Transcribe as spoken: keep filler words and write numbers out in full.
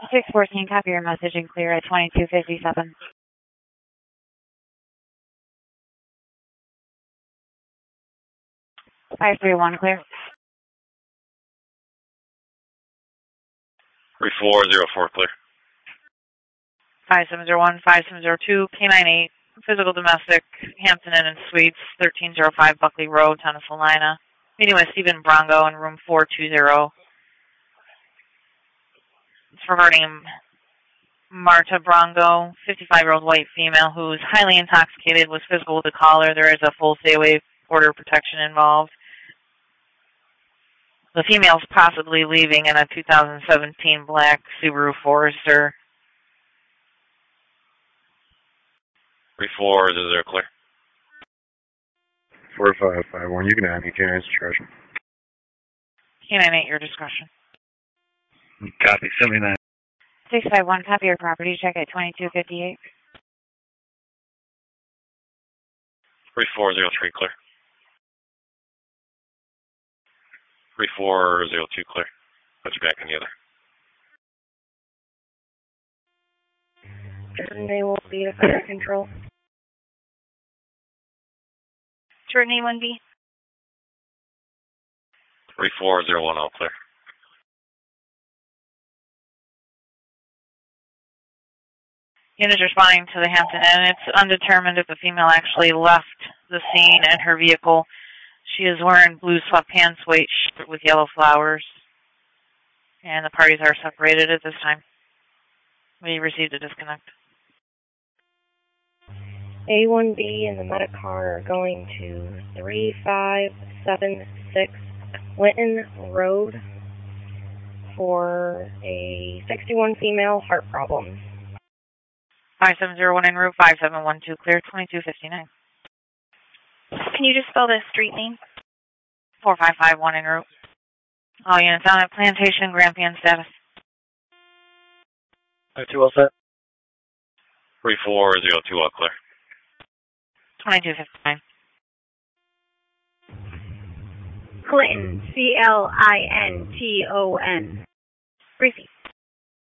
six fourteen, copy your message and clear at twenty-two fifty-seven. five three one, clear. three four zero four, clear. five seven zero one, five seven zero two, K nine eight, physical domestic, Hampton Inn and Suites, thirteen oh five Buckley Road, Tennis-Salina. Meeting with Stephen Brongo in room four two zero. It's regarding Marta Brongo, fifty-five-year-old white female who is highly intoxicated, was physical with the caller. There is a full stay-away order protection involved. The female is possibly leaving in a two thousand seventeen black Subaru Forester. three four zero zero, clear. four five five one, you can have me, K nine's discretion. K nine eight, your discretion. Copy, seventy-nine. six five one, copy your property check at twenty-two fifty-eight. three four zero three, clear. three four zero two, clear. Put you back in the other. Jordan A will be to fire control. Jordan A one B. three four zero one, all clear. Units responding to the Hampton Inn. It's undetermined if the female actually left the scene in her vehicle. She is wearing blue sweatpants, white shirt with yellow flowers. And the parties are separated at this time. We received a disconnect. A one B and the Medicar are going to three five seven six Clinton Road for a sixty-one female heart problem. five seven zero one en route, five seven one two clear, twenty-two fifty-nine. Can you just spell the street name? four five five one en route. All units on at Plantation, Grampian status. two all set. three four zero two, all clear. twenty-two fifty-nine. Clinton, C L I N T O N. Receive.